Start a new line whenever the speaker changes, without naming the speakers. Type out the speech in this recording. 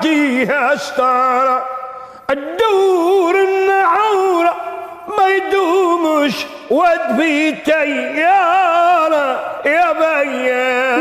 عديها ستارة الدور النعورة ما يدومش ود في تيارة يا بيا